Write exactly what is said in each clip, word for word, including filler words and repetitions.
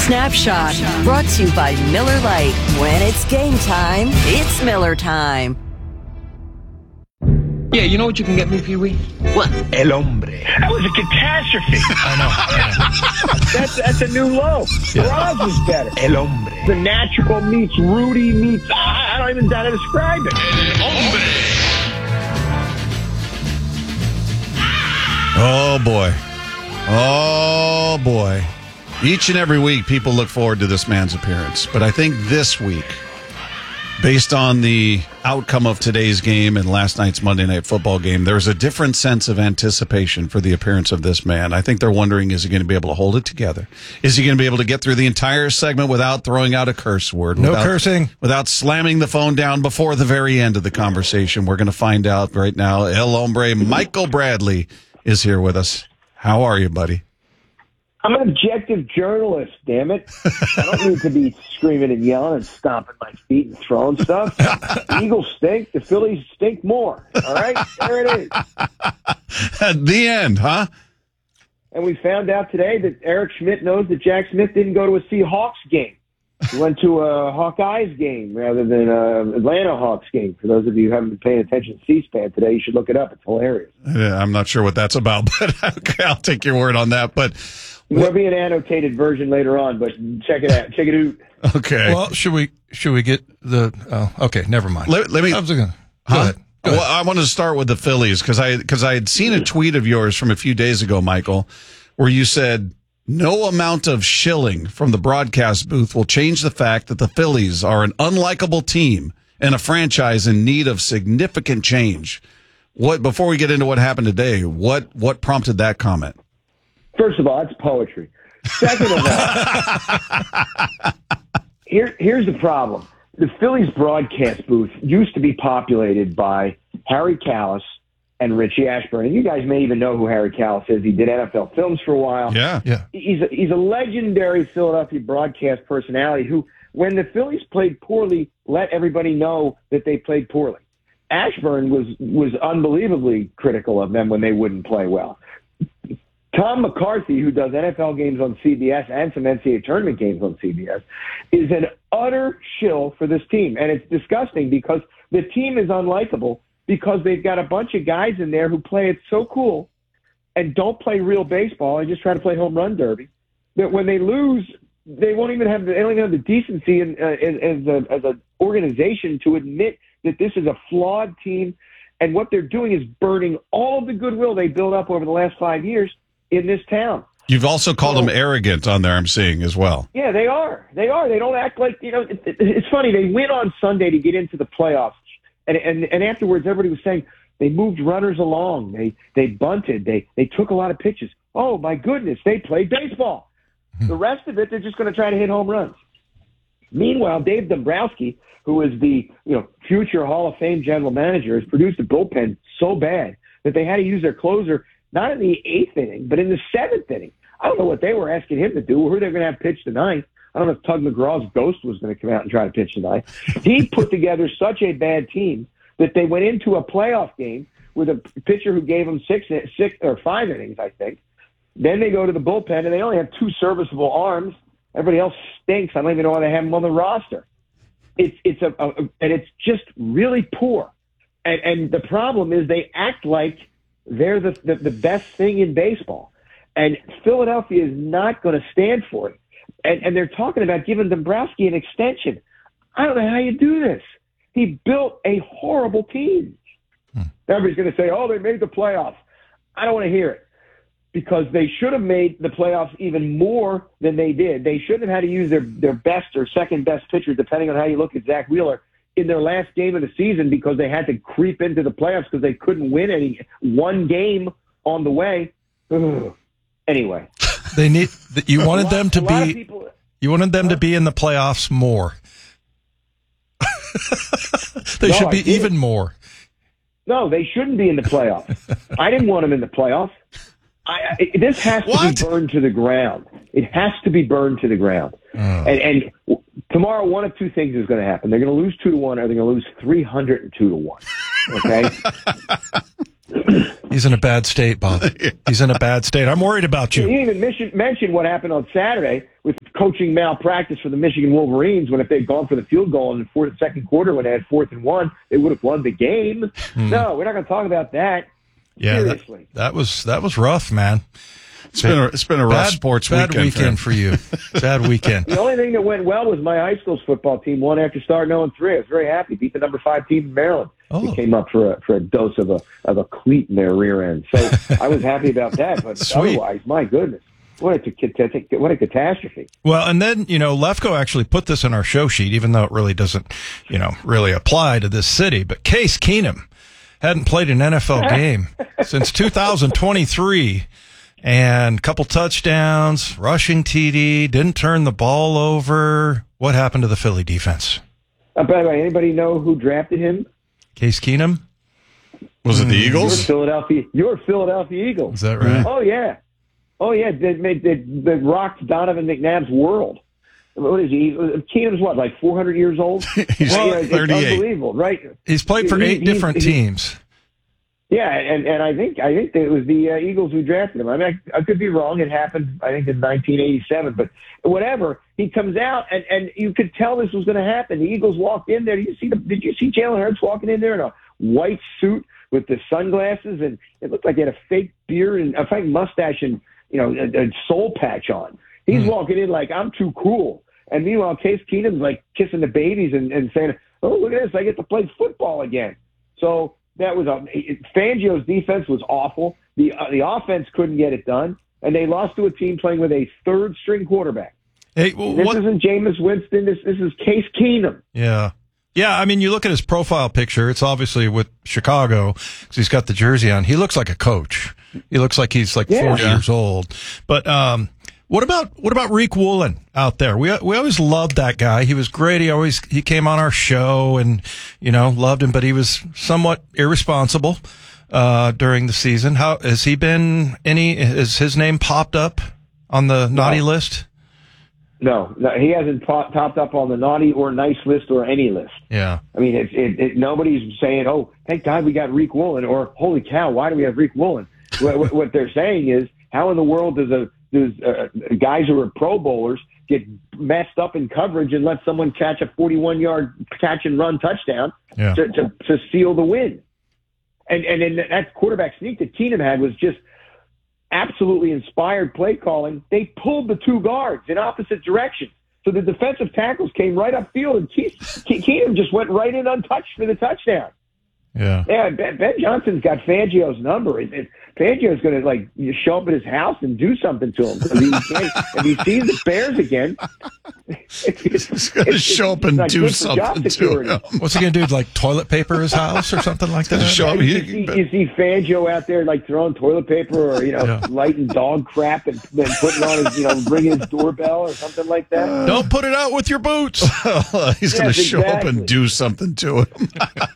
Snapshot, brought to you by Miller Lite. When it's game time, it's Miller time. Yeah, you know what you can get me, Pee-wee? What? El hombre. That was a catastrophe. I know. I know. That's that's a new low. Yeah. Roz is better. El hombre. The natural meets Rudy meets. I don't even know how to describe it. El hombre. Oh, boy. Oh, boy. Each and every week, people look forward to this man's appearance. But I think this week, based on the outcome of today's game and last night's Monday Night Football game, there's a different sense of anticipation for the appearance of this man. I think they're wondering, is he going to be able to hold it together? Is he going to be able to get through the entire segment without throwing out a curse word? No without, cursing. Without slamming the phone down before the very end of the conversation? We're going to find out right now. El Hombre, Michael Bradley, is here with us. How are you, buddy? I'm an objective journalist, damn it. I don't need to be screaming and yelling and stomping my feet and throwing stuff. The Eagles stink. The Phillies stink more. All right? There it is. At the end, huh? And we found out today that Eric Schmidt knows that Jack Smith didn't go to a Seahawks game. He went to a Hawkeyes game rather than an Atlanta Hawks game. For those of you who haven't been paying attention to C-SPAN today, you should look it up. It's hilarious. Yeah, I'm not sure what that's about, but okay, I'll take your word on that. But there'll be an annotated version later on, but check it out. Check it out. Okay. Well, should we should we get the? Oh, okay, never mind. Let, let me. I was gonna, go Huh? ahead. Go ahead. Well, I wanted to start with the Phillies because I because I had seen a tweet of yours from a few days ago, Michael, where you said no amount of shilling from the broadcast booth will change the fact that the Phillies are an unlikable team and a franchise in need of significant change. What before we get into what happened today, what what prompted that comment? First of all, it's poetry. Second of all, here, here's the problem. The Phillies broadcast booth used to be populated by Harry Kalas and Richie Ashburn. And you guys may even know who Harry Kalas is. He did N F L Films for a while. Yeah. Yeah. He's a, he's a legendary Philadelphia broadcast personality who, when the Phillies played poorly, let everybody know that they played poorly. Ashburn was, was unbelievably critical of them when they wouldn't play well. Tom McCarthy, who does N F L games on C B S and some N C double A tournament games on C B S, is an utter shill for this team. And it's disgusting because the team is unlikable because they've got a bunch of guys in there who play it so cool and don't play real baseball and just try to play home run derby that when they lose, they won't even have the, they don't even have the decency in, uh, as, as a, as an organization to admit that this is a flawed team. And what they're doing is burning all of the goodwill they built up over the last five years in this town. You've also called So- them arrogant on there, I'm seeing as well. Yeah, they are. They are. They don't act like, you know, it, it, it's funny. They win on Sunday to get into the playoffs. And, and, and afterwards, everybody was saying they moved runners along. They, they bunted. They, they took a lot of pitches. Oh, my goodness, they played baseball. The rest of it, they're just going to try to hit home runs. Meanwhile, Dave Dombrowski, who is the you know future Hall of Fame general manager, has produced a bullpen so bad that they had to use their closer not in the eighth inning, but in the seventh inning. I don't know what they were asking him to do, or who they're going to have pitch tonight. I don't know if Tug McGraw's ghost was going to come out and try to pitch tonight. He put together such a bad team that they went into a playoff game with a pitcher who gave them six, six or five innings, I think. Then they go to the bullpen, and they only have two serviceable arms. Everybody else stinks. I don't even know why they have them on the roster. It's it's a, a and it's just really poor. And and the problem is they act like they're the, the, the best thing in baseball. And Philadelphia is not going to stand for it. And, and they're talking about giving Dombrowski an extension. I don't know how you do this. He built a horrible team. Hmm. Everybody's going to say, oh, they made the playoffs. I don't want to hear it because they should have made the playoffs even more than they did. They shouldn't have had to use their, their best or second best pitcher, depending on how you look at Zach Wheeler, in their last game of the season because they had to creep into the playoffs because they couldn't win any one game on the way. Ugh. Anyway, they need. You wanted lot, them to be. People, you wanted them to be in the playoffs more. they no, should be I even more. No, they shouldn't be in the playoffs. I didn't want them in the playoffs. I, I, this has to What? be burned to the ground. It has to be burned to the ground. Oh. And, and tomorrow, one of two things is going to happen. They're going to lose two to one, or they're going to lose three hundred and two to one. Okay. He's in a bad state, Bob. He's in a bad state. I'm worried about You you. didn't even mention, mention what happened on Saturday with coaching malpractice for the Michigan Wolverines when if they'd gone for the field goal in the fourth, second quarter when they had fourth and one, they would have won the game. Hmm. No, we're not going to talk about that. Yeah, Seriously. That, that was that was rough, man. It's been a, it's been a rough bad, sports bad weekend, weekend for you. Bad weekend. The only thing that went well was my high school's football team won after starting oh and three. I was very happy. Beat the number five team in Maryland. Oh. They came up for a for a dose of a of a cleat in their rear end. So I was happy about that. But Sweet. Otherwise, my goodness, what a what a catastrophe. Well, and then you know, Lefko actually put this in our show sheet, even though it really doesn't, you know, really apply to this city. But Case Keenum hadn't played an N F L game since two thousand twenty-three. And a couple touchdowns, rushing T D, didn't turn the ball over. What happened to the Philly defense? Uh, by the way, anybody know who drafted him? Case Keenum? Was it the Eagles? Your Philadelphia, your Philadelphia Eagles. Is that right? Oh, yeah. Oh, yeah. They, they, they, they rocked Donovan McNabb's world. What is he? Keenum's what, like four hundred years old? He's well, it's thirty-eight. Unbelievable, right? He's played for He- eight he- different he- teams. Yeah, and, and I think I think it was the uh, Eagles who drafted him. I mean, I, I could be wrong. It happened, I think, in nineteen eighty-seven. But whatever, he comes out, and, and you could tell this was going to happen. The Eagles walked in there. Did you see the? Did you see Jalen Hurts walking in there in a white suit with the sunglasses, and it looked like he had a fake beard and a fake mustache and you know a, a soul patch on. He's mm. walking in like I'm too cool, and meanwhile Case Keenum's like kissing the babies and, and saying, "Oh, look at this! I get to play football again." So. That was a Fangio's defense was awful. The uh, the offense couldn't get it done, and they lost to a team playing with a third string quarterback. Hey, well, this what, isn't Jameis Winston. This this is Case Keenum. Yeah. Yeah, I mean, you look at his profile picture, it's obviously with Chicago because he's got the jersey on. He looks like a coach. He looks like he's like Yeah. forty years old. But um, what about what about Reek Woolen out there? We we always loved that guy. He was great. He always he came on our show and you know loved him, but he was somewhat irresponsible uh, during the season. How has he been? Any has his name popped up on the naughty No. list? No, no, he hasn't po- topped up on the naughty or nice list or any list. Yeah. I mean, it's it, it, nobody's saying, "Oh, thank God we got Reek Woolen," or "Holy cow, why do we have Reek Woolen?" what, what- what they're saying is, how in the world does a does uh, guys who are Pro Bowlers get messed up in coverage and let someone catch a forty-one yard catch and run touchdown Yeah. to, to to seal the win? And and then that quarterback sneak that Keenum had was just absolutely inspired play calling. They pulled the two guards in opposite directions. So the defensive tackles came right upfield, and Ke- Ke- Keenum just went right in untouched for the touchdown. Yeah. Yeah, Ben, Ben Johnson's got Fangio's number. It, it, Fangio's going to like show up at his house and do something to him. He can't, if he sees the Bears again, it's, it's, He's going to show up and not do good for job something to security. him. What's he gonna do? Like toilet paper his house or something like that? Show him. You see, you see Fangio out there like throwing toilet paper or you know Yeah. lighting dog crap and then putting on his you know ringing his doorbell or something like that. Don't put it out with your boots. He's going to Yes, show up exactly. and do something to him.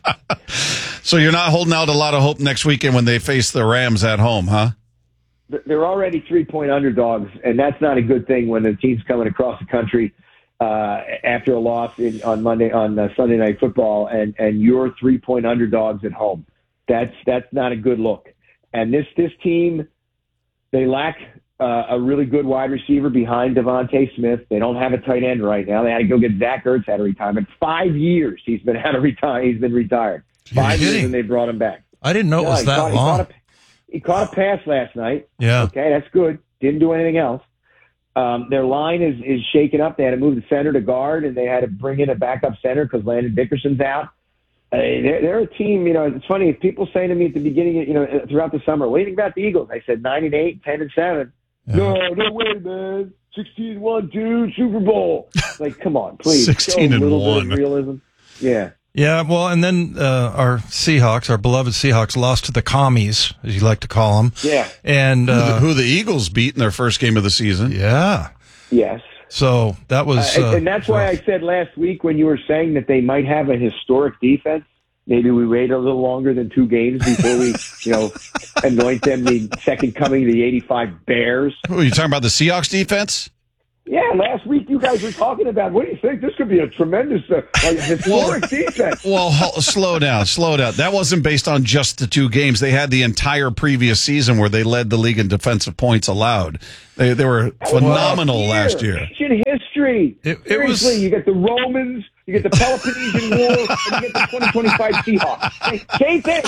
So you're not holding out a lot of hope next weekend when they face the Rams at home, huh? They're already three-point underdogs, and that's not a good thing when the team's coming across the country uh, after a loss in, on Monday on uh, Sunday Night Football, and, and you're three-point underdogs at home. That's that's not a good look. And this this team, they lack uh, a really good wide receiver behind Devontae Smith. They don't have a tight end right now. They had to go get Zach Ertz out of retirement. Five years he's been out of retire. He's been retired. Five years, kidding. and they brought him back. I didn't know it Yeah, was he that caught- he long. caught a- He caught a pass last night. Yeah. Okay, that's good. Didn't do anything else. Um, their line is, is shaken up. They had to move the center to guard, and they had to bring in a backup center because Landon Dickerson's out. Uh, they're, they're a team, you know, it's funny. If people say to me at the beginning, you know, throughout the summer, what do you think about the Eagles? I said nine and eight, ten and seven. Yeah. No, no way, man. sixteen and one, dude, Super Bowl. Like, come on, please. sixteen Show a and little one. bit of realism. Yeah. Yeah, well, and then uh, our Seahawks, our beloved Seahawks, lost to the Commies, as you like to call them. Yeah. And uh, Who the Eagles beat in their first game of the season. yeah, Yes. so that was, Uh, uh, and that's why I said last week when you were saying that they might have a historic defense, maybe we wait a little longer than two games before we, you know, anoint them the second coming of the eighty-five Bears. Who are you talking about? The Seahawks defense? Yeah, last week you guys were talking about, what do you think? This could be a tremendous, uh, like, historic defense. Well, ho- slow down, slow down. That wasn't based on just the two games. They had the entire previous season where they led the league in defensive points allowed. They they were phenomenal last year. Ancient history. It- it Seriously, was- you get the Romans, you get the Peloponnesian War, and you get the twenty twenty-five Seahawks. Same thing.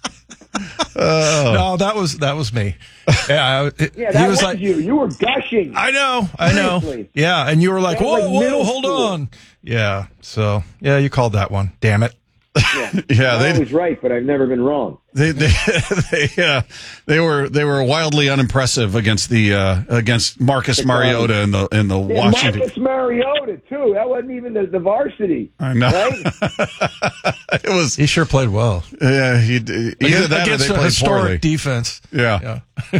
No, that was that was me. Yeah, I- Yeah, that he was, was like, you. You were gushing. I know, I know. Seriously. Yeah, and you were like, That was whoa, like whoa, middle hold school. on. Yeah, so yeah, you called that one. Damn it. Yeah, Yeah, I'm they always right, but I've never been wrong. they they they, uh, they were they were wildly unimpressive against the uh, against Marcus Mariota in the in the Yeah, Washington. Marcus Mariota, too. That wasn't even the, the varsity. I know. Right? It was He sure played well. yeah. He either Against, that or against they a played historic poorly. defense. Yeah. Yeah.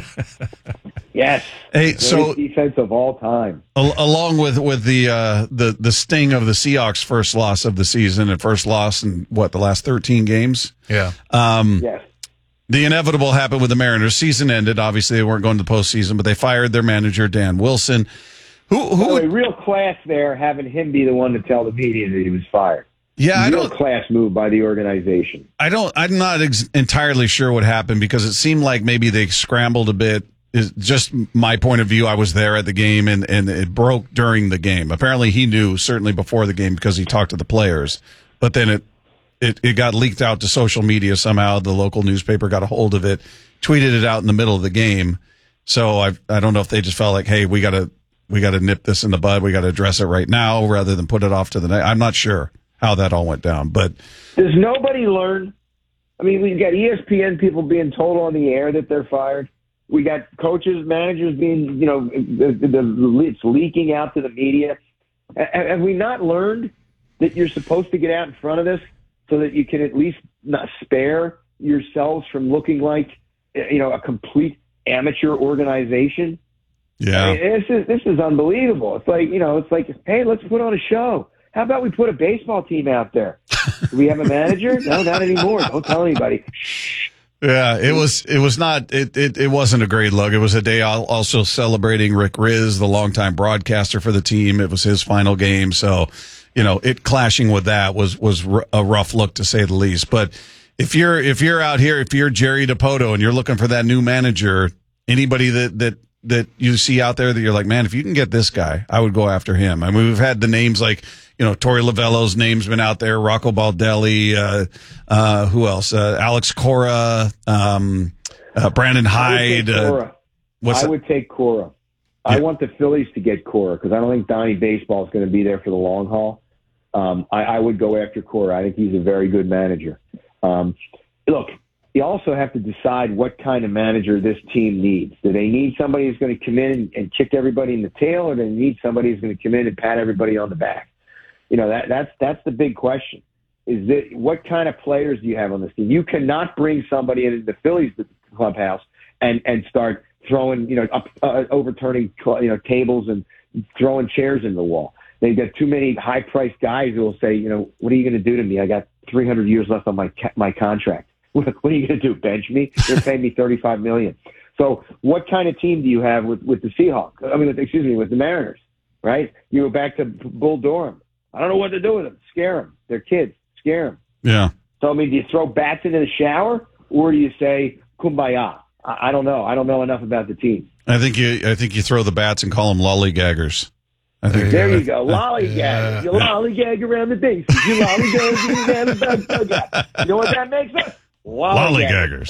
Yes. Hey, Great so defense of all time. Al- along with with the uh, the the sting of the Seahawks' first loss of the season and first loss in what the last thirteen games, Yeah. um, Yes. the inevitable happened with the Mariners. Season ended. Obviously, they weren't going to the postseason, but they fired their manager Dan Wilson. Who By the who? way, real class there, having him be the one to tell the media that he was fired. Yeah, I real don't. class move by the organization. I don't. I'm not ex- entirely sure what happened because it seemed like maybe they scrambled a bit. Is just my point of view. I was there at the game, and, and it broke during the game. Apparently, he knew certainly before the game because he talked to the players. But then it it it got leaked out to social media somehow. The local newspaper got a hold of it, tweeted it out in the middle of the game. So I I don't know if they just felt like, hey, we gotta we gotta nip this in the bud. We gotta address it right now rather than put it off to the night. I'm not sure how that all went down, but Does nobody learn? I mean, we've got E S P N people being told on the air that they're fired. We got coaches, managers being, you know, the, the, the, it's leaking out to the media. Have, have we not learned that you're supposed to get out in front of this so that you can at least not spare yourselves from looking like, you know, a complete amateur organization? yeah. I mean, this is this is unbelievable. It's like, you know, it's like, hey, let's put on a show. How about we put a baseball team out there? Do we have a manager? No, not anymore. Don't tell anybody. Shh. Yeah, it was. It was not. It, it. It wasn't a great look. It was a day al- also celebrating Rick Riz, the longtime broadcaster for the team. It was his final game, so you know, it clashing with that was was r- a rough look to say the least. But if you're if you're out here, if you're Jerry DiPoto and you're looking for that new manager, anybody that that that you see out there that you're like, man, if you can get this guy, I would go after him. I mean, we've had the names like, you know, Torey Lovello's name's been out there, Rocco Baldelli, uh, uh, who else? Uh, Alex Cora, um, uh, Brandon Hyde. I would take Uh, Cora. what's I that? would take Cora. I Yeah. want the Phillies to get Cora because I don't think Donnie Baseball is going to be there for the long haul. Um, I, I would go after Cora. I think he's a very good manager. Um, look, you also have to decide what kind of manager this team needs. Do they need somebody who's going to come in and, and kick everybody in the tail, or do they need somebody who's going to come in and pat everybody on the back? You know, that that's that's the big question. Is that what kind of players do you have on this team? You cannot bring somebody into the Phillies clubhouse and and start throwing, you know, up, uh, overturning, you know, tables and throwing chairs in the wall. They've got too many high-priced guys who will say, you know, what are you going to do to me? I got three hundred years left on my ca- my contract. What, what are you going to do? Bench me? They're paying me thirty-five million dollars. So, what kind of team do you have with with the Seahawks? I mean, with, excuse me, with the Mariners, right? You go back to Bull Durham. I don't know what to do with them. Scare them. They're kids. Scare them. Yeah. So, I mean, do you throw bats into the shower, or do you say kumbaya? I, I don't know. I don't know enough about the team. I think you. I think you throw the bats and call them lollygaggers. I think. There Yeah. you go. Lollygag. Yeah. You lollygag around the bases. You lollygag around the dugout. You know what that makes us? Lollygaggers.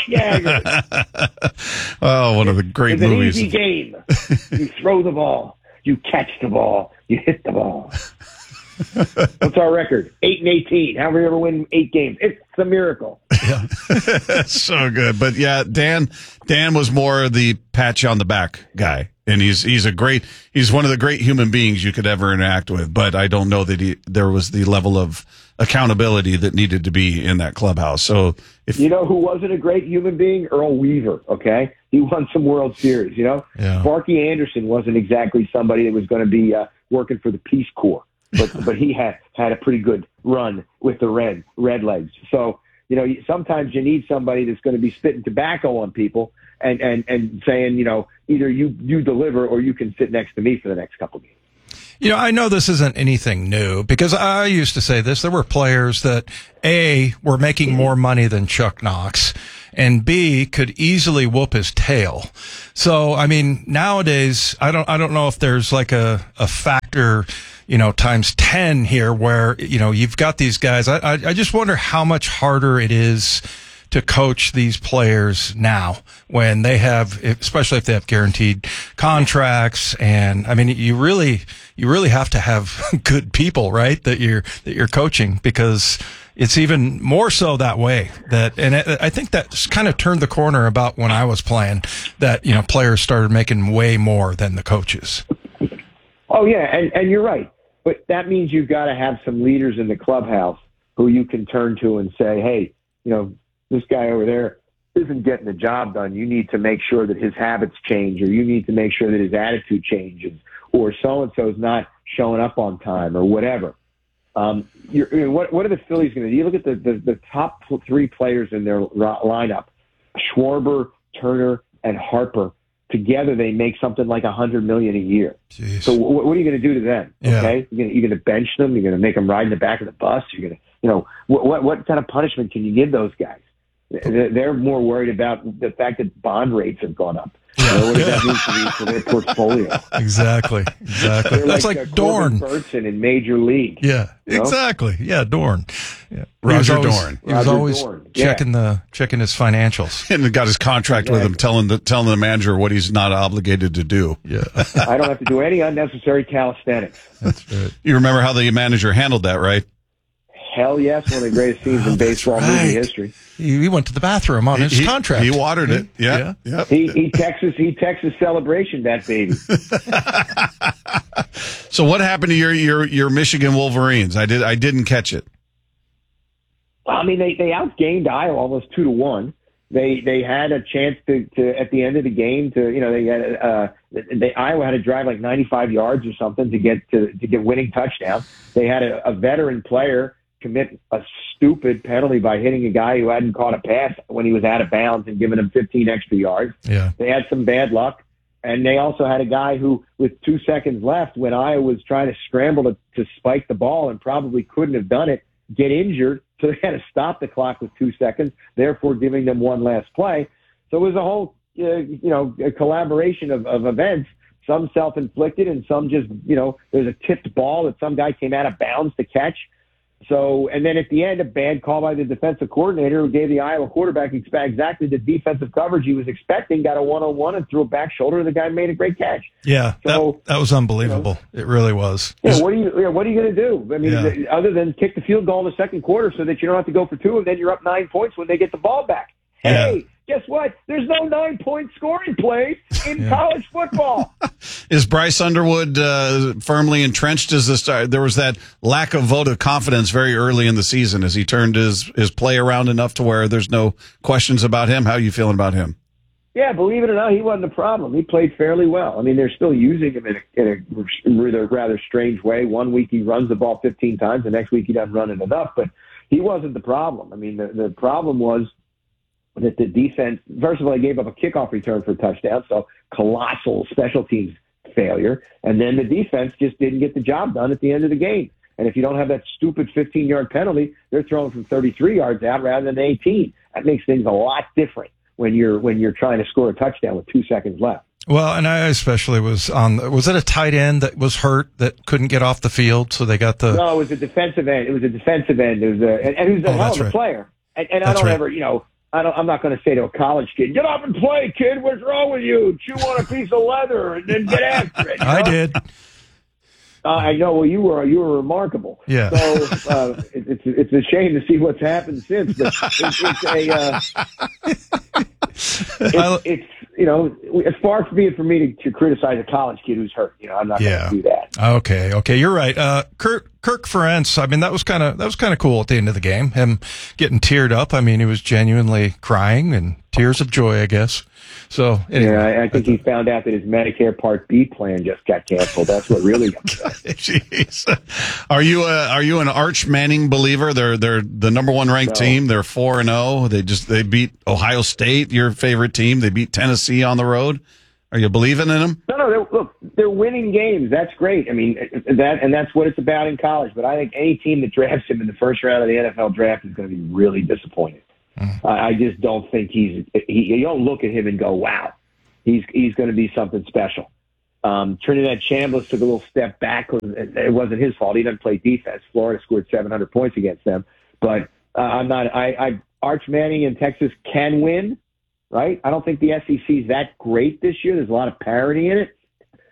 Lollygaggers. Oh, one of the great It's an movies. easy game. You throw the ball. You catch the ball. You hit the ball. What's our record? Eight and eighteen. How we ever win eight games? It's a miracle. So good. But yeah, Dan Dan was more the pat you on the back guy. And he's he's a great he's one of the great human beings you could ever interact with. But I don't know that he there was the level of accountability that needed to be in that clubhouse. So if You know who wasn't a great human being? Earl Weaver, okay? He won some World Series, you know? Yeah. Sparky Anderson wasn't exactly somebody that was going to be uh, working for the Peace Corps, but but he had, had a pretty good run with the Red Redlegs. So, you know, sometimes you need somebody that's going to be spitting tobacco on people and, and, and saying, you know, either you, you deliver or you can sit next to me for the next couple games. You know, I know this isn't anything new because I used to say this. There were players that A, were making more money than Chuck Knox, and B, could easily whoop his tail. So, I mean, nowadays, I don't, I don't know if there's like a, a factor, you know, times ten here where, you know, you've got these guys. I, I, I just wonder how much harder it is to coach these players now when they have, especially if they have guaranteed contracts. And I mean, you really, you really have to have good people, right? That you're, that you're coaching, because it's even more so that way that, and I think that's kind of turned the corner about when I was playing, that, you know, players started making way more than the coaches. Oh yeah. And, and you're right. But that means you've got to have some leaders in the clubhouse who you can turn to and say, hey, you know, this guy over there isn't getting the job done. You need to make sure that his habits change, or you need to make sure that his attitude changes, or so-and-so's not showing up on time, or whatever. Um, you're, you know, what, what are the Phillies going to do? You look at the, the, the top three players in their lineup, Schwarber, Turner, and Harper. Together, they make something like a hundred million a year. Jeez. So what, what are you going to do to them? Yeah. Okay, you're going you're to bench them. You're going to make them ride in the back of the bus. You're going to, you know, what, what what kind of punishment can you give those guys? They're more worried about the fact that bond rates have gone up. You know, what does that mean for, the, for their portfolio? Exactly, exactly. They're That's like, like uh, Dorn. Corbin Burton in Major League. Yeah, you know? exactly. Yeah, Dorn. Yeah. Roger He was always, Dorn. He was Roger always Dorn. checking the checking his financials. And got his contract with him, telling the telling the manager what he's not obligated to do. Yeah, I don't have to do any unnecessary calisthenics. that's right. You remember how the manager handled that, right? Hell yes, one of the greatest scenes in baseball right. movie history. He, he went to the bathroom on his he, contract. He watered it. Yeah, Yeah. yeah. He he Texas he Texas celebration that baby. So what happened to your, your your Michigan Wolverines? I did I didn't catch it. Well, I mean, they, they outgained Iowa almost two to one. They they had a chance to, to at the end of the game to you know they had uh they Iowa had to drive like ninety-five yards or something to get to to get winning touchdown. They had a, a veteran player commit a stupid penalty by hitting a guy who hadn't caught a pass when he was out of bounds and giving him fifteen extra yards. Yeah. They had some bad luck. And they also had a guy who, with two seconds left, when Iowa was trying to scramble to, to spike the ball and probably couldn't have done it, get injured. So they had to stop the clock with two seconds, therefore giving them one last play. So it was a whole, uh, you know, a collaboration of, of events, some self-inflicted and some just, you know, there's a tipped ball that some guy came out of bounds to catch. So, and then at the end, a bad call by the defensive coordinator who gave the Iowa quarterback exactly the defensive coverage he was expecting, got a one-on-one and threw a back shoulder, and the guy made a great catch. Yeah, So, that, that was unbelievable. You know, it really was. Yeah, what are you? Yeah, what are you going to do? I mean, Yeah. the, other than kick the field goal in the second quarter so that you don't have to go for two, and then you're up nine points when they get the ball back. Yeah. Hey, guess what? There's no nine-point scoring plays in Yeah. college football. Is Bryce Underwood uh, firmly entrenched as the star? There was that lack of vote of confidence very early in the season. Has he turned his, his play around enough to where there's no questions about him? How are you feeling about him? Yeah, believe it or not, he wasn't a problem. He played fairly well. I mean, they're still using him in a, in a rather, rather strange way. One week he runs the ball fifteen times, the next week he doesn't run it enough, but he wasn't the problem. I mean, the, the problem was that the defense, first of all, they gave up a kickoff return for a touchdown, so colossal special teams failure. And then the defense just didn't get the job done at the end of the game. And if you don't have that stupid fifteen-yard penalty, they're throwing from thirty-three yards out rather than eighteen. That makes things a lot different when you're when you're trying to score a touchdown with two seconds left. Well, and I especially was on, was it a tight end that was hurt that couldn't get off the field? So they got the. No, it was a defensive end. It was a defensive end. It was a, and, and he was a Oh, hell that's of a right. player. And, and I That's don't right. ever, you know, I don't, I'm not going to say to a college kid, get up and play, kid. What's wrong with you? Chew on a piece of leather and then get after it. you I know? did. Uh, I know. Well, you were you were remarkable. Yeah. So uh, it, it's it's a shame to see what's happened since, but it's, it's a uh, I- it's, it's you know it's far from it for me to, to criticize a college kid who's hurt. You know, I'm not Yeah. going to do that. Okay, okay, you're right. Uh, Kirk, Kirk Ferentz, I mean, that was kind of that was kind of cool at the end of the game. Him getting teared up. I mean, he was genuinely crying and tears of joy, I guess. So anyway, yeah, I, I think he found out that his Medicare Part B plan just got canceled. That's what really. Jeez. Are you a, are you an Arch Manning believer? They're they're the number one ranked No. team. They're four and zero. They just they beat Ohio State, your favorite team. They beat Tennessee on the road. Are you believing in them? No, no. They're, look, they're winning games. That's great. I mean, that and that's what it's about in college. But I think any team that drafts him in the first round of the N F L draft is going to be really disappointed. Mm. I, I just don't think he's. He, you don't look at him and go, "Wow, he's he's going to be something special." Um, Trinidad Chambliss took a little step back. It wasn't his fault. He doesn't play defense. Florida scored seven hundred points against them. But uh, I'm not. I, I Arch Manning in Texas can win. Right? I don't think the S E C is that great this year. There's a lot of parity in it,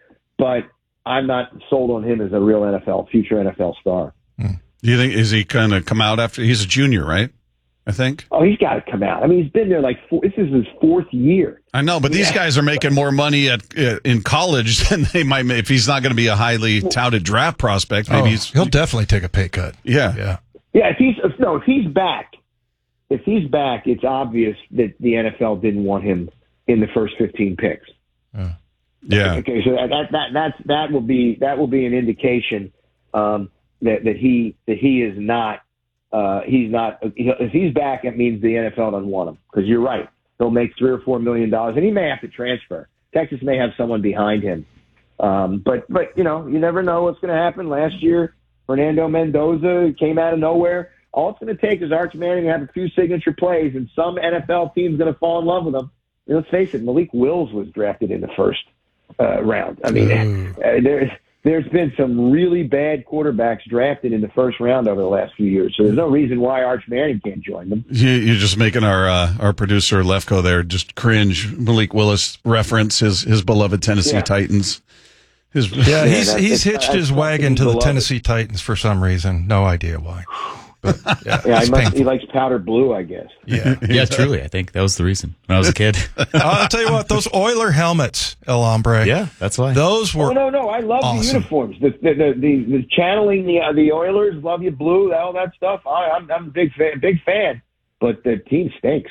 but I'm not sold on him as a real N F L, future N F L star. Do you think, is he going to come out after, he's a junior, right? I think. Oh, he's got to come out. I mean, he's been there like, four, this is his fourth year. I know, but these yeah. guys are making more money at uh, in college than they might make. If he's not going to be a highly touted draft prospect, maybe oh, he's. He'll definitely take a pay cut. Yeah. Yeah. Yeah. If he's, if, no, if he's back, If he's back, it's obvious that the N F L didn't want him in the first fifteen picks. Uh, yeah. Okay, so that that that that's, that will be that will be an indication um, that that he that he is not uh, he's not if he's back. It means the N F L doesn't want him because you're right. He'll make three or four million dollars, and he may have to transfer. Texas may have someone behind him, um, but but you know you never know what's going to happen. Last year, Fernando Mendoza came out of nowhere. All it's going to take is Arch Manning to have a few signature plays, and some N F L team's going to fall in love with him. And let's face it, Malik Willis was drafted in the first uh, round. I mean, uh, there's there's been some really bad quarterbacks drafted in the first round over the last few years, so there's no reason why Arch Manning can't join them. You, you're just making our uh, our producer Lefko there just cringe. Malik Willis reference his his beloved Tennessee Yeah. Titans. His, yeah, he's that's- he's that's- hitched his that's wagon to something the beloved. Tennessee Titans for some reason. No idea why. But yeah, Yeah, it's he, must, painful. he likes powder blue, I guess. Yeah. Yeah, truly. I think that was the reason when I was a kid. I'll tell you what, those Oiler helmets, El Hombre. Yeah, that's why. Those were Oh no, no, I love awesome. the uniforms. The the the, the, the channeling the uh, the Oilers, love you blue, all that stuff. I, I'm I'm a big fan, big fan. But the team stinks.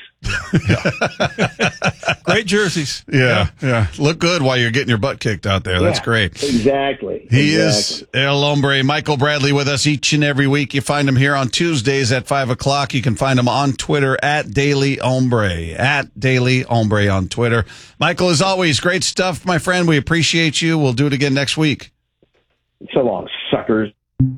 great jerseys. yeah, yeah, look good while you're getting your butt kicked out there. That's Yeah, great. Exactly. He exactly. is El Hombre, Michael Bradley, with us each and every week. You find him here on Tuesdays at five o'clock. You can find him on Twitter at Daily Hombre, at Daily Hombre on Twitter. Michael, as always, great stuff, my friend. We appreciate you. We'll do it again next week. So long, suckers.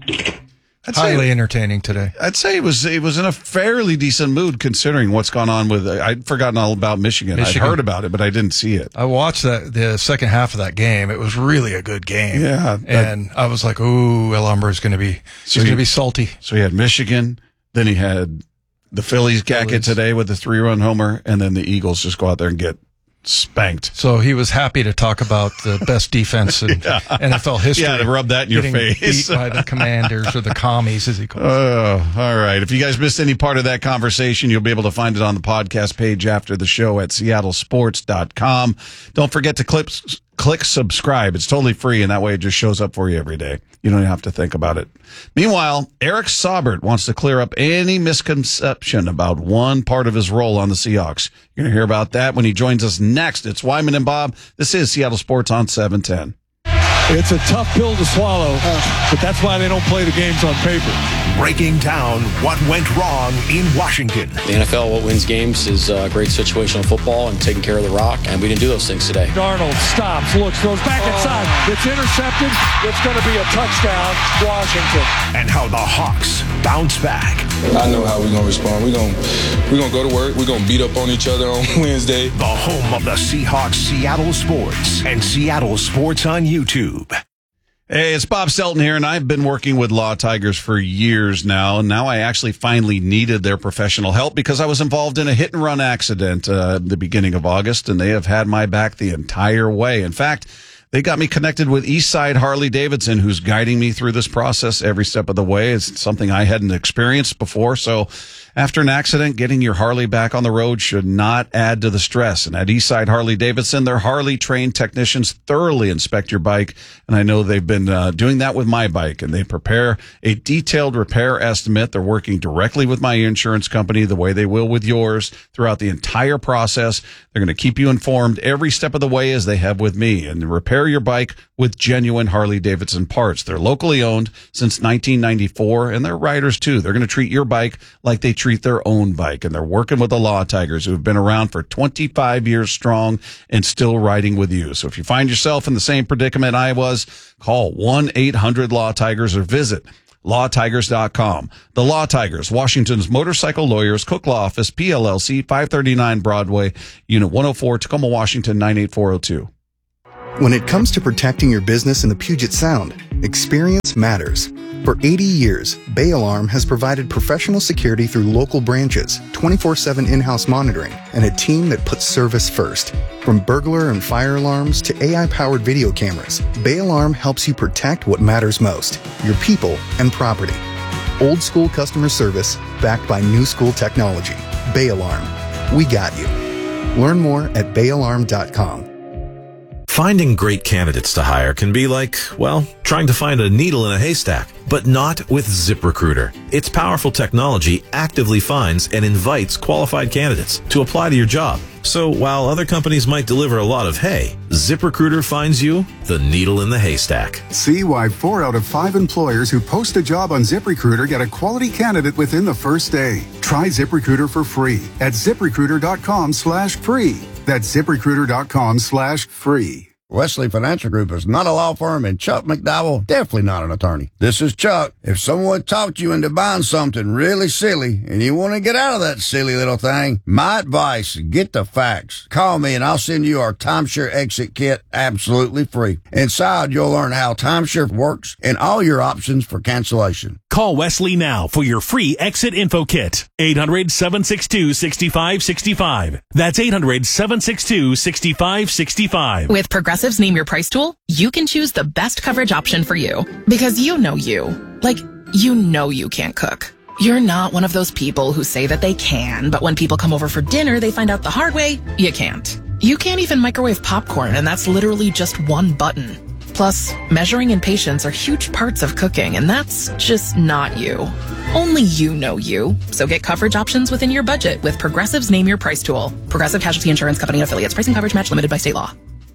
I'd say, Highly entertaining today. I'd say it was it was in a fairly decent mood considering what's gone on with. I'd forgotten all about Michigan. Michigan. I'd heard about it, but I didn't see it. I watched that the second half of that game. It was really a good game. Yeah, that- and I was like, "Ooh, El Hombre is going to be he's So going to you- be salty." So he had Michigan, then he had the Phillies gack it Phillies. today with the three-run homer, and then the Eagles just go out there and get spanked. So he was happy to talk about the best defense in N F L history. Yeah, to rub that in your getting face. beat by the Commanders or the Commies, as he calls them. Oh, all right. If you guys missed any part of that conversation, you'll be able to find it on the podcast page after the show at seattle sports dot com. Don't forget to click, click subscribe. It's totally free, and that way it just shows up for you every day. You don't have to think about it. Meanwhile, Eric Saubert wants to clear up any misconception about one part of his role on the Seahawks. You're going to hear about that when he joins us next. It's Wyman and Bob. This is Seattle Sports on seven ten. It's a tough pill to swallow, but that's why they don't play the games on paper. Breaking down what went wrong in Washington. The N F L, what wins games is uh, great situational football and taking care of the rock, and we didn't do those things today. Darnold stops, looks, goes back inside. It's intercepted. It's going to be a touchdown, Washington. And how the Hawks bounce back. I know how we're going to respond. We're going we're gonna go to work. We're going to beat up on each other on Wednesday. The home of the Seahawks, Seattle Sports, and Seattle Sports on YouTube. Hey, it's Bob Stelton here, and I've been working with Law Tigers for years now. And now I actually finally needed their professional help because I was involved in a hit-and-run accident uh, at the beginning of August, and they have had my back the entire way. In fact, They got me connected with Eastside Harley Davidson, who's guiding me through this process every step of the way. It's something I hadn't experienced before. So after an accident, getting your Harley back on the road should not add to the stress. And at Eastside Harley Davidson, their Harley trained technicians thoroughly inspect your bike. And I know they've been uh, doing that with my bike, and they prepare a detailed repair estimate. They're working directly with my insurance company the way they will with yours throughout the entire process. They're going to keep you informed every step of the way as they have with me, and repair your bike with genuine Harley Davidson parts. They're locally owned since nineteen ninety-four, and they're riders too. They're going to treat your bike like they treat their own bike, and they're working with the Law Tigers, who have been around for twenty-five years strong and still riding with you. So if you find yourself in the same predicament I was, call one eight hundred law tigers or visit law tigers dot com. The Law Tigers, Washington's motorcycle lawyers, Cook Law Office, P L L C, five thirty-nine Broadway, Unit one oh four, Tacoma, Washington, nine eight four oh two. When it comes to protecting your business in the Puget Sound, experience matters. For eighty years, Bay Alarm has provided professional security through local branches, twenty-four seven in-house monitoring, and a team that puts service first. From burglar and fire alarms to A I-powered video cameras, Bay Alarm helps you protect what matters most, your people and property. Old school customer service backed by new school technology. Bay Alarm. We got you. Learn more at bay alarm dot com. Finding great candidates to hire can be like, well, trying to find a needle in a haystack, but not with ZipRecruiter. Its powerful technology actively finds and invites qualified candidates to apply to your job. So while other companies might deliver a lot of hay, ZipRecruiter finds you the needle in the haystack. See why four out of five employers who post a job on ZipRecruiter get a quality candidate within the first day. Try ZipRecruiter for free at ZipRecruiter.com slash free. That's ZipRecruiter.com slash free. Wesley Financial Group is not a law firm, and Chuck McDowell definitely not an attorney. This is Chuck. If someone talked you into buying something really silly and you want to get out of that silly little thing, my advice, get the facts. Call me and I'll send you our timeshare exit kit absolutely free. Inside, you'll learn how timeshare works and all your options for cancellation. Call Wesley now for your free exit info kit. eight hundred, seven six two, six five six five. That's eight hundred, seven six two, six five six five. With Progressive's Name Your Price tool, you can choose the best coverage option for you. Because you know you. Like, you know you can't cook. You're not one of those people who say that they can, but when people come over for dinner, they find out the hard way, you can't. You can't even microwave popcorn, and that's literally just one button. Plus, measuring and patience are huge parts of cooking, and that's just not you. Only you know you. So get coverage options within your budget with Progressive's Name Your Price tool. Progressive Casualty Insurance Company and affiliates. Pricing coverage match limited by state law.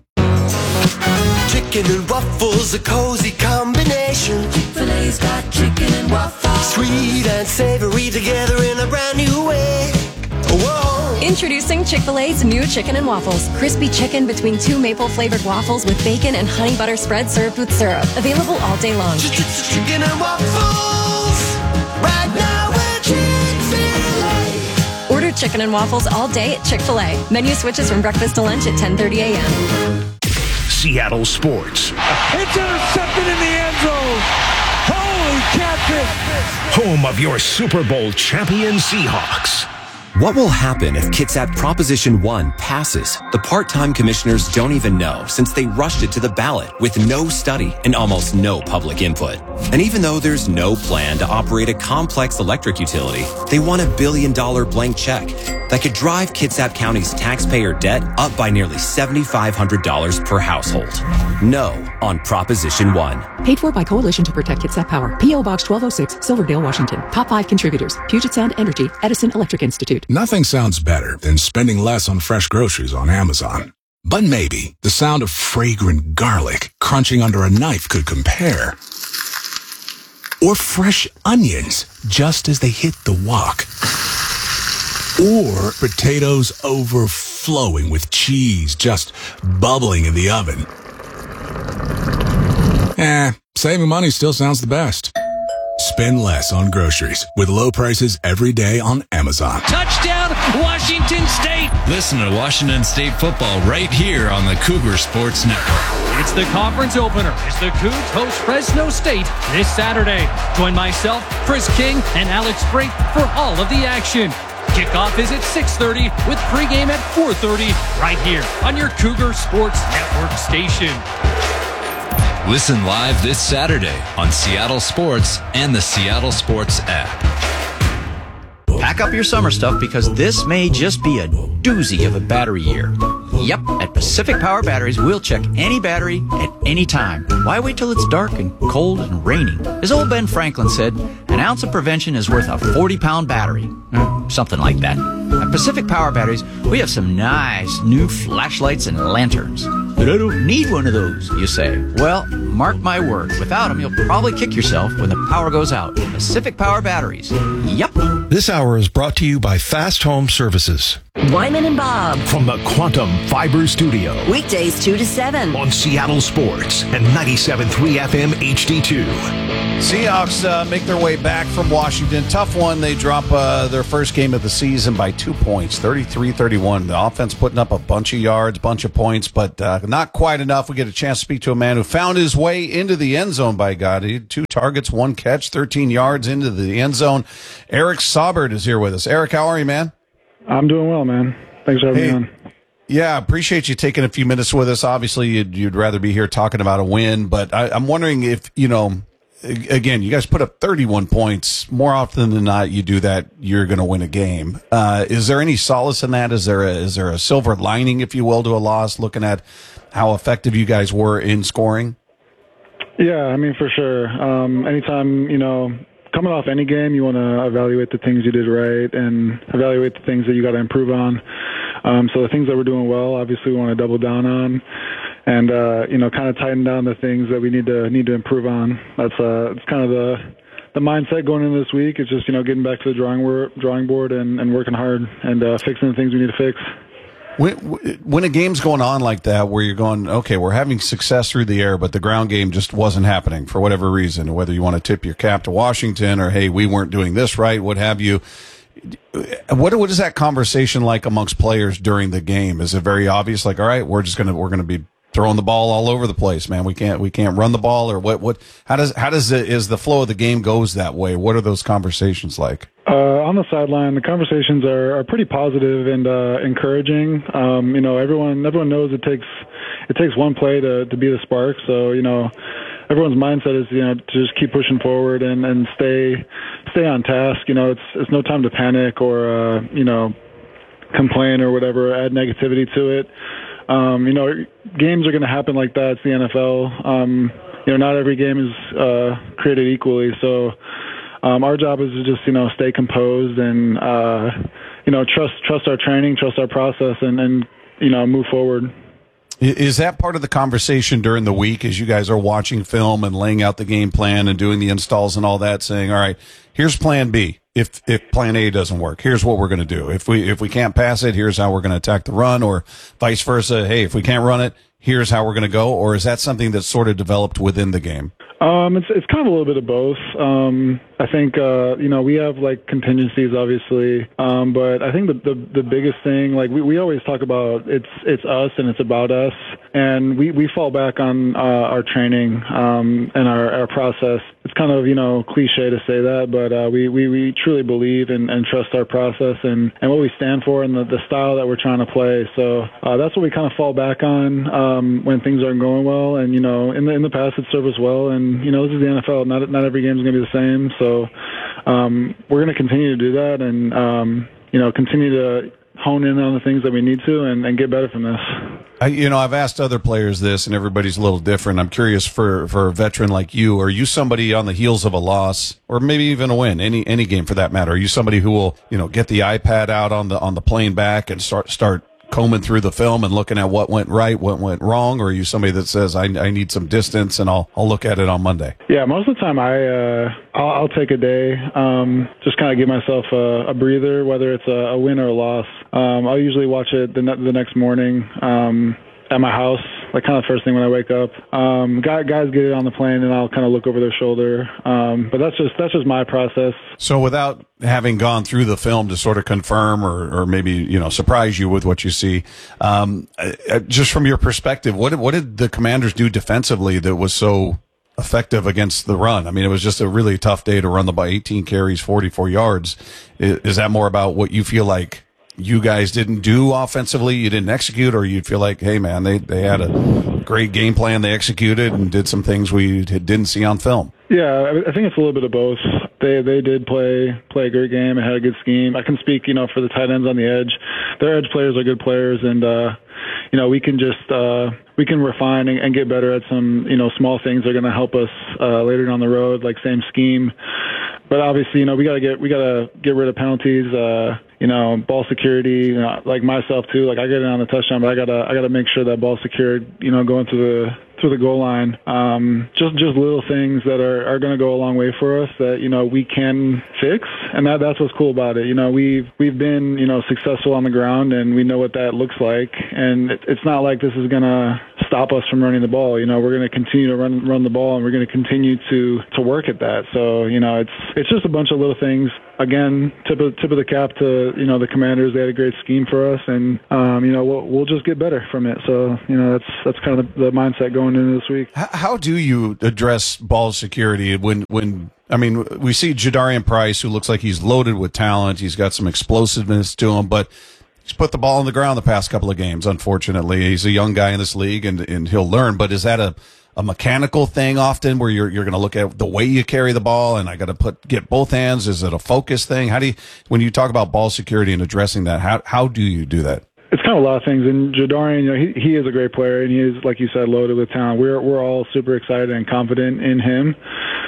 Chicken and waffles, a cozy combination. Chick-fil-A's got chicken and waffles. Sweet and savory together in a brand new way. Whoa. Introducing Chick-fil-A's new chicken and waffles. Crispy chicken between two maple-flavored waffles with bacon and honey butter spread served with syrup. Available all day long. Chicken and waffles. Right now at Chick-fil-A. Order chicken and waffles all day at Chick-fil-A. Menu switches from breakfast to lunch at ten thirty a.m. Seattle Sports. It's intercepted in the end zone. Holy catfish. Home of your Super Bowl champion Seahawks. What will happen if Kitsap Proposition one passes? The part-time commissioners don't even know, since they rushed it to the ballot with no study and almost no public input. And even though there's no plan to operate a complex electric utility, they want a billion-dollar blank check that could drive Kitsap County's taxpayer debt up by nearly seven thousand five hundred dollars per household. No on Proposition one. Paid for by Coalition to Protect Kitsap Power. P O. Box twelve oh six, Silverdale, Washington. Top five contributors: Puget Sound Energy, Edison Electric Institute. Nothing sounds better than spending less on fresh groceries on Amazon. But maybe the sound of fragrant garlic crunching under a knife could compare. Or fresh onions just as they hit the wok. Or potatoes overflowing with cheese just bubbling in the oven. Eh, saving money still sounds the best. Spend less on groceries with low prices every day on Amazon. Touchdown, Washington State! Listen to Washington State football right here on the Cougar Sports Network. It's the conference opener as the Cougs host Fresno State this Saturday. Join myself, Chris King, and Alex Brink for all of the action. Kickoff is at six thirty with pregame at four thirty right here on your Cougar Sports Network station. Listen live this Saturday on Seattle Sports and the Seattle Sports app. Pack up your summer stuff because this may just be a doozy of a battery year. Yep, at Pacific Power Batteries, we'll check any battery at any time. Why wait till it's dark and cold and rainy? As old Ben Franklin said, an ounce of prevention is worth a forty-pound battery. Mm, something like that. At Pacific Power Batteries, we have some nice new flashlights and lanterns. But I don't need one of those, you say. Well, mark my word, without them, you'll probably kick yourself when the power goes out. Pacific Power Batteries. Yep. This hour is brought to you by Fast Home Services. Wyman and Bob. From the Quantum Fiber Studio. Weekdays two to seven. On Seattle Sports and ninety-seven point three F M H D two. Seahawks uh, make their way back from Washington. Tough one. They drop uh, their first game of the season by two points, thirty-three thirty-one. The offense putting up a bunch of yards, bunch of points, but uh, not quite enough. We get a chance to speak to a man who found his way into the end zone, by God. He had two targets, one catch, thirteen yards into the end zone. Eric Saubert is here with us. Eric, how are you, man? I'm doing well, man. Thanks for having hey, me on. Yeah, appreciate you taking a few minutes with us. Obviously, you'd, you'd rather be here talking about a win, but I, I'm wondering if, you know, again, you guys put up thirty-one points. More often than not, you do that, you're going to win a game. Uh, is there any solace in that? Is there a, is there a silver lining, if you will, to a loss, looking at how effective you guys were in scoring? Yeah, I mean, for sure. Um, anytime, you know, coming off any game, you want to evaluate the things you did right and evaluate the things that you got to improve on. Um, so the things that we're doing well, obviously, we want to double down on, and uh, you know, kind of tighten down the things that we need to need to improve on. That's uh, it's kind of the the mindset going into this week. It's just, you know, getting back to the drawing board, drawing board, and, and working hard and uh, fixing the things we need to fix. When, when a game's going on like that, where you're going, okay, we're having success through the air, but the ground game just wasn't happening for whatever reason, whether you want to tip your cap to Washington or, hey, we weren't doing this right, what have you. What what is that conversation like amongst players during the game? Is it very obvious, like, all right, we're just gonna we're gonna be throwing the ball all over the place, man. We can't we can't run the ball, or what what how does how does it is the flow of the game goes that way? What are those conversations like? Uh, on the sideline, the conversations are, are pretty positive and uh, encouraging. Um, you know, everyone everyone knows it takes it takes one play to, to be the spark. So, you know, everyone's mindset is, you know, to just keep pushing forward and, and stay stay on task. You know, it's it's no time to panic or uh, you know, complain or whatever, add negativity to it. Um, you know, games are going to happen like that. It's the N F L. Um, you know, not every game is uh, created equally. So um, our job is to just, you know, stay composed and, uh, you know, trust trust our training, trust our process, and, and, you know, move forward. Is that part of the conversation during the week as you guys are watching film and laying out the game plan and doing the installs and all that, saying, all right, here's plan B. If if plan A doesn't work, here's what we're going to do. If we if we can't pass it, here's how we're going to attack the run, or vice versa. Hey, if we can't run it, here's how we're going to go. Or is that something that's sort of developed within the game? Um, it's it's kind of a little bit of both. Um, I think uh, you know, we have like contingencies, obviously, um, but I think the, the the biggest thing, like we, we always talk about, it's it's us and it's about us, and we, we fall back on uh, our training um, and our, our process. It's kind of, you know, cliche to say that, but uh, we, we, we truly believe and, and trust our process and, and what we stand for and the, the style that we're trying to play. So uh, that's what we kind of fall back on um, when things aren't going well. And, you know, in the in the past, it served us well. And, you know, this is the N F L. Not not every game is going to be the same. So um, we're going to continue to do that and, um, you know, continue to hone in on the things that we need to and, and get better from this. I, you know, I've asked other players this, and everybody's a little different. I'm curious for, for a veteran like you, are you somebody on the heels of a loss, or maybe even a win, any any game for that matter? Are you somebody who will, you know, get the iPad out on the on the plane back and start start combing through the film and looking at what went right, what went wrong, or are you somebody that says I, I need some distance and I'll I'll look at it on Monday? Yeah, most of the time I uh, I'll, I'll take a day, um, just kind of give myself a, a breather, whether it's a, a win or a loss. Um, I'll usually watch it the, ne- the next morning um, at my house, like kind of first thing when I wake up. Um, guys, guys get it on the plane, and I'll kind of look over their shoulder. Um, but that's just that's just my process. So without having gone through the film to sort of confirm or, or maybe, you know, surprise you with what you see, um, uh, just from your perspective, what did, what did the Commanders do defensively that was so effective against the run. I mean, it was just a really tough day to run the ball. eighteen carries, forty-four yards. Is, is that more about what you feel like you guys didn't do offensively, you didn't execute, or you feel like, hey, man, they, they had a great game plan, they executed and did some things we didn't see on film? Yeah, I think it's a little bit of both. They they did play play a great game and had a good scheme. I can speak, you know, for the tight ends on the edge. Their edge players are good players, and uh, you know, we can just uh, we can refine and, and get better at some, you know, small things that are going to help us uh, later down the road, like same scheme. But obviously, you know, we got to get we got to get rid of penalties. Uh, you know, ball security. You know, like myself too. Like I get it on the touchdown, but I gotta I gotta make sure that ball's secured. You know, going through the through the goal line. Um, just just little things that are, are going to go a long way for us that, you know, we can fix, and that that's what's cool about it. You know, we've we've been, you know, successful on the ground, and we know what that looks like. And it, it's not like this is going to stop us from running the ball. You know, we're going to continue to run run the ball, and we're going to continue to to work at that. So, you know, it's it's just a bunch of little things. Again, tip of tip of the cap to, you know, the Commanders. They had a great scheme for us, and um, you know, we'll we'll just get better from it. So, you know, that's that's kind of the mindset going into this week. How, how do you address ball security when when I mean, we see Jadarian Price, who looks like he's loaded with talent. He's got some explosiveness to him, but he's put the ball on the ground the past couple of games. Unfortunately, he's a young guy in this league, and and he'll learn. But is that a a mechanical thing often where you're you're going to look at the way you carry the ball, and I got to put get both hands? Is it a focus thing? How do you, when you talk about ball security and addressing that, how how do you do that? It's kind of a lot of things. And Jadarian, you know, he he is a great player, and he is, like you said, loaded with talent. We're we're all super excited and confident in him.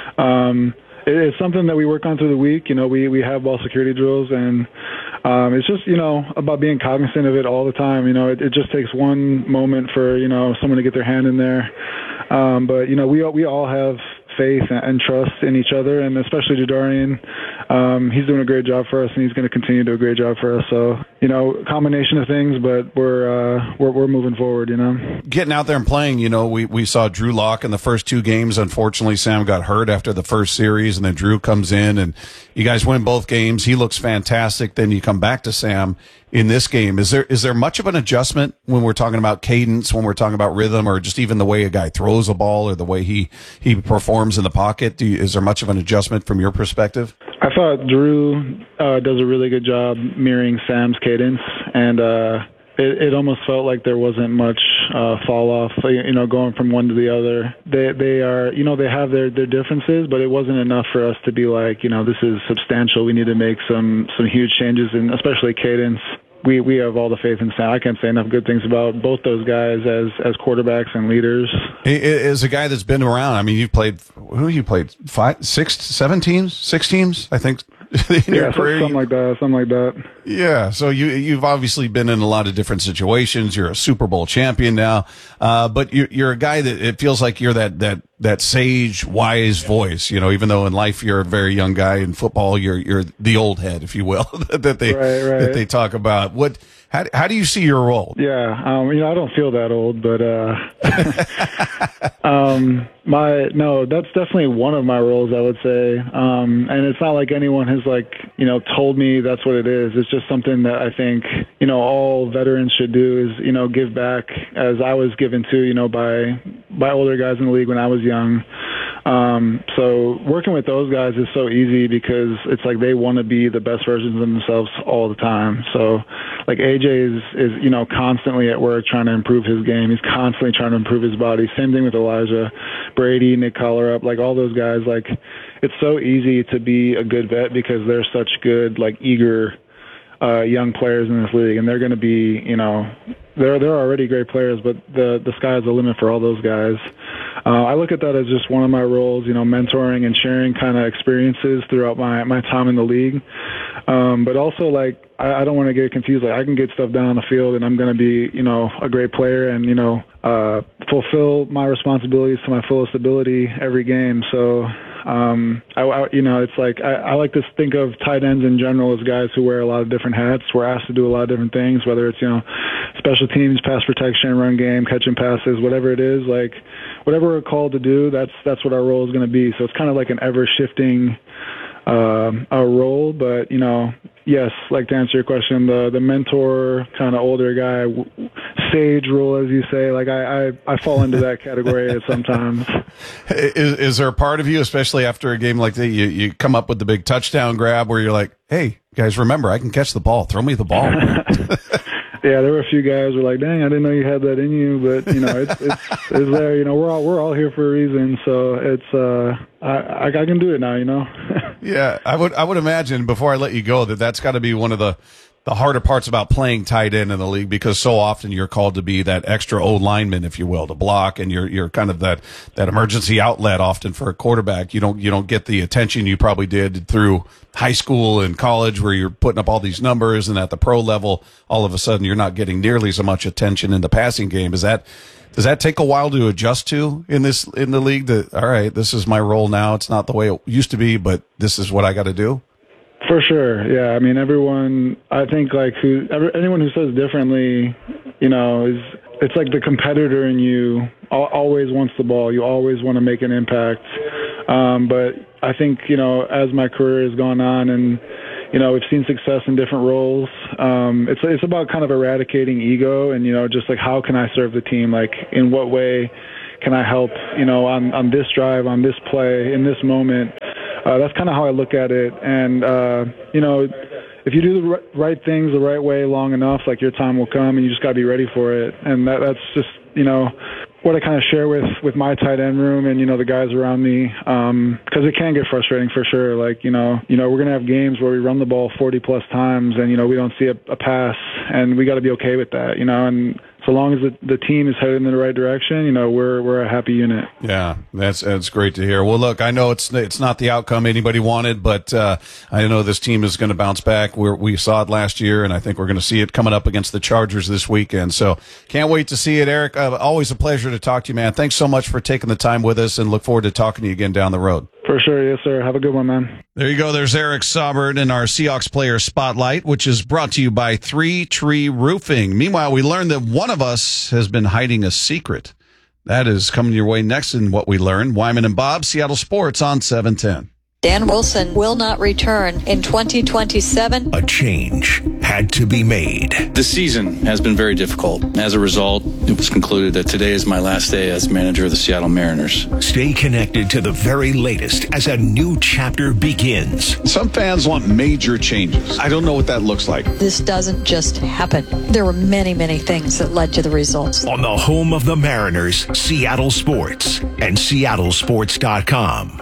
Um, it, it's something that we work on through the week. You know, we we have ball security drills, and um, it's just, you know, about being cognizant of it all the time. You know, it, it just takes one moment for, you know, someone to get their hand in there. Um, but, you know, we we all have faith and trust in each other, and especially Jadarian. Um, he's doing a great job for us, and he's going to continue to do a great job for us. So, you know, combination of things, but we're uh, we're, we're moving forward, you know. Getting out there and playing, you know, we, we saw Drew Lock in the first two games. Unfortunately, Sam got hurt after the first series, and then Drew comes in, and you guys win both games. He looks fantastic. Then you come back to Sam in this game. Is there is there much of an adjustment when we're talking about cadence, when we're talking about rhythm, or just even the way a guy throws a ball or the way he, he performs in the pocket? Do you, is there much of an adjustment from your perspective? I thought Drew uh, does a really good job mirroring Sam's cadence, and uh, it, it almost felt like there wasn't much uh, fall off, you know, going from one to the other. They they are, you know, they have their, their differences, but it wasn't enough for us to be like, you know, this is substantial. We need to make some, some huge changes, and especially cadence. We we have all the faith in Sam. I can't say enough good things about both those guys as as quarterbacks and leaders. As a guy that's been around, I mean, you've played, who you played, five, six, seven teams, six teams, I think. In yeah, something like that, something like that. Yeah, so you, you've obviously been in a lot of different situations. You're a Super Bowl champion now, uh, but you're, you're a guy that it feels like you're that, that, that sage, wise voice, you know, even though in life you're a very young guy. In football, you're, you're the old head, if you will, that they, right, right. that they talk about. What, how, how do you see your role? Yeah, um, you know, I don't feel that old, but, uh, um, my, no, that's definitely one of my roles, I would say. Um, and it's not like anyone has, like, you know, told me that's what it is. It's just something that I think, you know, all veterans should do is, you know, give back, as I was given to, you know, by, by older guys in the league when I was young. Um, so working with those guys is so easy because it's like they want to be the best versions of themselves all the time. So like A J is, is, you know, constantly at work trying to improve his game. He's constantly trying to improve his body. Same thing with Elijah, Brady, Nick Collerup, like all those guys. Like it's so easy to be a good vet because they're such good, like eager, uh, young players in this league, and they're going to be, you know, they're they're already great players, but the the sky's the limit for all those guys. Uh, I look at that as just one of my roles, you know, mentoring and sharing kind of experiences throughout my, my time in the league. Um, but also, like, I, I don't want to get confused. Like, I can get stuff down on the field, and I'm going to be, you know, a great player and, you know, uh, fulfill my responsibilities to my fullest ability every game. So, um, I, I, you know, it's like I, I like to think of tight ends in general as guys who wear a lot of different hats. We're asked to do a lot of different things, whether it's, you know, special teams, pass protection, run game, catching passes, whatever it is. Like, whatever we're called to do, that's that's what our role is going to be. So it's kind of like an ever-shifting uh, a role, but, you know, yes, like to answer your question, the the mentor, kind of older guy, w- sage role, as you say, like I, I, I fall into that category sometimes. Is, is there a part of you, especially after a game like that, you, you come up with the big touchdown grab where you're like, hey, guys, remember, I can catch the ball. Throw me the ball. Yeah, there were a few guys who were like, dang, I didn't know you had that in you, but, you know, it's it's, it's there. You know, we're all we're all here for a reason, so it's uh, I, I can do it now, you know. Yeah, I would I would imagine, before I let you go, that that's got to be one of the the harder parts about playing tight end in the league, because so often you're called to be that extra O lineman, if you will, to block, and you're you're kind of that that emergency outlet often for a quarterback. You don't you don't get the attention you probably did through high school and college, where you're putting up all these numbers, and at the pro level, all of a sudden you're not getting nearly so much attention in the passing game. Is that does that take a while to adjust to in this in the league? That, all right, this is my role now. It's not the way it used to be, but this is what I got to do. For sure, yeah. I mean, everyone. I think like who, every, anyone who says differently, you know, is it's like the competitor in you al- always wants the ball. You always want to make an impact. Um, but I think, you know, as my career has gone on, and you know, we've seen success in different roles. Um, it's it's about kind of eradicating ego, and you know, just like how can I serve the team? Like in what way can I help? You know, on on this drive, on this play, in this moment. Uh, that's kind of how I look at it. And, uh, you know, if you do the r- right things the right way long enough, like your time will come, and you just got to be ready for it. And that, that's just, you know, what I kind of share with, with my tight end room and, you know, the guys around me, um, because it can get frustrating for sure. Like, you know, you know, we're going to have games where we run the ball forty plus times and, you know, we don't see a, a pass, and we got to be okay with that, you know, and so long as the, the team is headed in the right direction, you know, we're we're a happy unit. Yeah, that's that's great to hear. Well, look, I know it's it's not the outcome anybody wanted, but uh, I know this team is going to bounce back. We're, we saw it last year, and I think we're going to see it coming up against the Chargers this weekend. So can't wait to see it, Eric. Uh, always a pleasure to talk to you, man. Thanks so much for taking the time with us, and look forward to talking to you again down the road. For sure, yes, sir. Have a good one, man. There you go. There's Eric Saubert in our Seahawks Player Spotlight, which is brought to you by Three Tree Roofing. Meanwhile, we learned that one of us has been hiding a secret. That is coming your way next in What We Learned. Wyman and Bob, Seattle Sports on seven ten. Dan Wilson will not return in twenty twenty-seven. A change had to be made. The season has been very difficult. As a result, it was concluded that today is my last day as manager of the Seattle Mariners. Stay connected to the very latest as a new chapter begins. Some fans want major changes. I don't know what that looks like. This doesn't just happen. There were many, many things that led to the results. On the home of the Mariners, Seattle Sports and Seattle Sports dot com.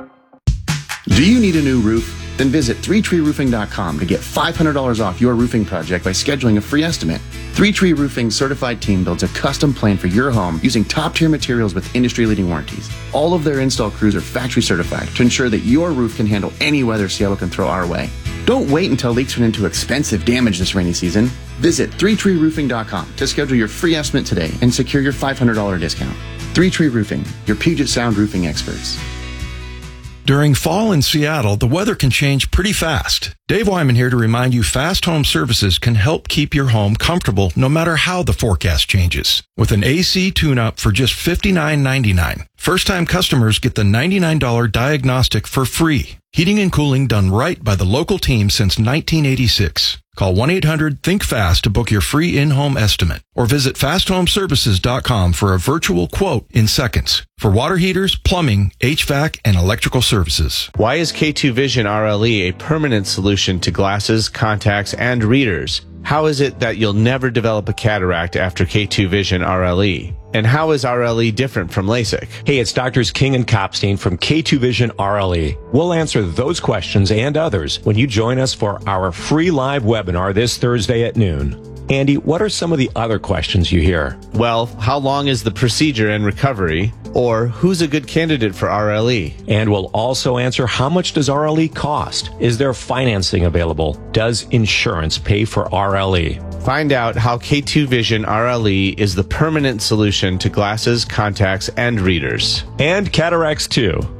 Do you need a new roof? Then visit three tree roofing dot com to get five hundred dollars off your roofing project by scheduling a free estimate. Three Tree Roofing's certified team builds a custom plan for your home using top-tier materials with industry-leading warranties. All of their install crews are factory certified to ensure that your roof can handle any weather Seattle can throw our way. Don't wait until leaks turn into expensive damage this rainy season. Visit three tree roofing dot com to schedule your free estimate today and secure your five hundred dollars discount. Three Tree Roofing, your Puget Sound roofing experts. During fall in Seattle, the weather can change pretty fast. Dave Wyman here to remind you Fast Home Services can help keep your home comfortable no matter how the forecast changes. With an A C tune-up for just fifty-nine ninety-nine, first-time customers get the ninety-nine dollars diagnostic for free. Heating and cooling done right by the local team since nineteen eighty-six. Call one eight hundred think fast to book your free in-home estimate, or visit fast home services dot com for a virtual quote in seconds for water heaters, plumbing, H V A C, and electrical services. Why is K two Vision R L E a permanent solution to glasses, contacts, and readers? How is it that you'll never develop a cataract after K two Vision R L E? And how is R L E different from LASIK? Hey, it's Doctors King and Kopstein from K two Vision R L E. We'll answer those questions and others when you join us for our free live webinar this Thursday at noon. Andy, what are some of the other questions you hear? Well, how long is the procedure and recovery? Or who's a good candidate for R L E? And we'll also answer how much does R L E cost? Is there financing available? Does insurance pay for R L E? Find out how K two Vision R L E is the permanent solution to glasses, contacts, and readers. And cataracts too.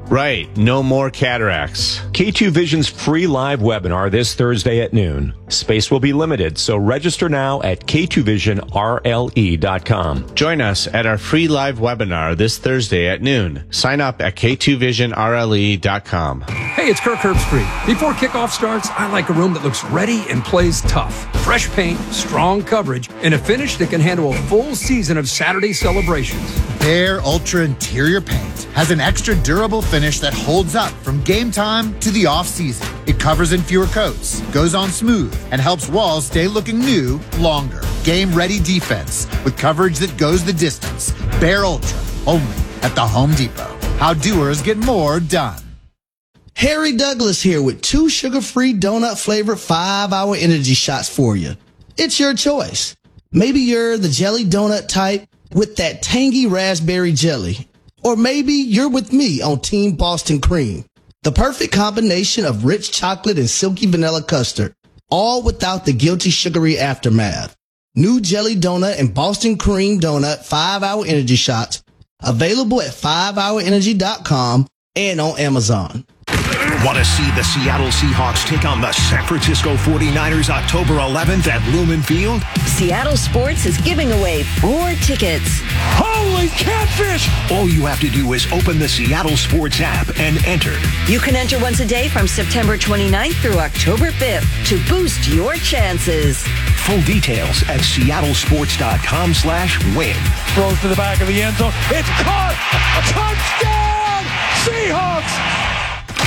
Right, no more cataracts. K two Vision's free live webinar this Thursday at noon. Space will be limited, so register now at K two vision R L E dot com. Join us at our free live webinar this Thursday at noon. Sign up at K two vision R L E dot com. Hey, it's Kirk Herbstreit. Before kickoff starts, I like a room that looks ready and plays tough. Fresh paint, strong coverage, and a finish that can handle a full season of Saturday celebrations. Behr Ultra Interior Paint has an extra durable finish that holds up from game time to the off-season. It covers in fewer coats, goes on smooth, and helps walls stay looking new longer. Game-ready defense with coverage that goes the distance. Behr Ultra, only at the Home Depot. How doers get more done. Harry Douglas here with two sugar-free donut-flavored five-hour energy shots for you. It's your choice. Maybe you're the jelly donut type with that tangy raspberry jelly. Or maybe you're with me on Team Boston Cream. The perfect combination of rich chocolate and silky vanilla custard, all without the guilty sugary aftermath. New jelly donut and Boston Cream donut five-hour energy shots, available at five hour energy dot com and on Amazon. Want to see the Seattle Seahawks take on the San Francisco forty-niners October eleventh at Lumen Field? Seattle Sports is giving away four tickets. Holy catfish! All you have to do is open the Seattle Sports app and enter. You can enter once a day from September twenty-ninth through October fifth to boost your chances. Full details at seattle sports dot com slash win. Throws to the back of the end zone. It's caught! Touchdown! Seahawks!